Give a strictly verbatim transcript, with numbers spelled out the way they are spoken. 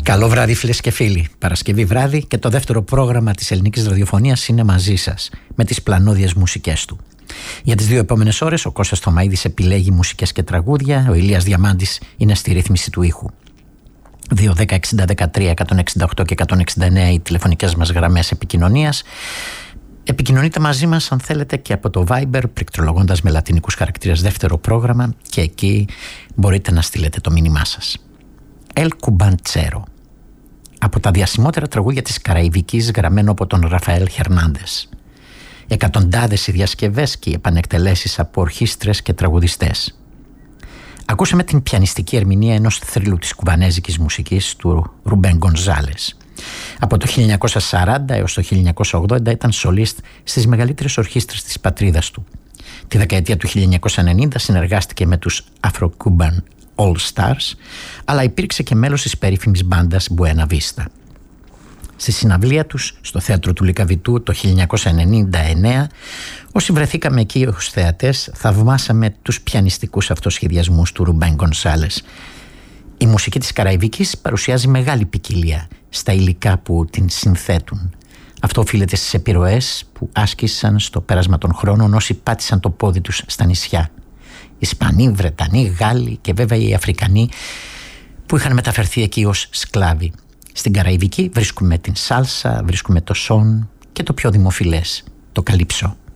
Καλό βράδυ φίλες και φίλοι. Παρασκευή βράδυ και το δεύτερο πρόγραμμα της ελληνικής ραδιοφωνίας είναι μαζί σας με τις πλανόδιες μουσικές του. Για τις δύο επόμενες ώρες ο Κώστας Θωμαΐδης επιλέγει μουσικές και τραγούδια, ο Ηλίας Διαμάντης είναι στη ρύθμιση του ήχου. δύο δέκα εξήντα δεκατρία εκατόν εξήντα οκτώ και εκατόν εξήντα εννέα οι τηλεφωνικές μας γραμμές επικοινωνίας. Επικοινωνείτε μαζί μας αν θέλετε και από το Viber, πληκτρολογώντας με λατινικούς χαρακτήρες δεύτερο πρόγραμμα, και εκεί μπορείτε να στείλετε το μήνυμά σας. El Cubanchero, από τα διασημότερα τραγούδια της Καραϊβικής, γραμμένο από τον Ραφαέλ Χερνάντες. Εκατοντάδες οι διασκευές και οι επανεκτελέσεις από ορχήστρες και τραγουδιστές. Ακούσαμε την πιανιστική ερμηνεία ενός θρύλου της κουβανέζικης μουσικής του Ρουμπέν Γκονζάλες. Από το χίλια εννιακόσια σαράντα έως το χίλια εννιακόσια ογδόντα ήταν σολίστ στις μεγαλύτερες ορχήστρες της πατρίδας του. Τη δεκαετία του χίλια εννιακόσια ενενήντα συνεργάστηκε με τους Afro-Cuban All Stars, αλλά υπήρξε και μέλος της περίφημης μπάντας Buena Vista. Στη συναυλία τους στο θέατρο του Λυκαβητού το χίλια εννιακόσια ενενήντα εννέα, όσοι βρεθήκαμε εκεί ως θεατές, θαυμάσαμε τους πιανιστικούς αυτοσχεδιασμούς του Ρουμπέν Γκονσάλες. Η μουσική της Καραϊβικής παρουσιάζει μεγάλη ποικιλία στα υλικά που την συνθέτουν. Αυτό οφείλεται στις επιρροές που άσκησαν στο πέρασμα των χρόνων όσοι πάτησαν το πόδι τους στα νησιά. Ισπανοί, Βρετανοί, Γάλλοι και βέβαια οι Αφρικανοί που είχαν μεταφερθεί εκεί ως σκλάβοι. Στην Καραϊβική βρίσκουμε την σάλσα, βρίσκουμε το σον και το πιο δημοφιλές, το καλύψο.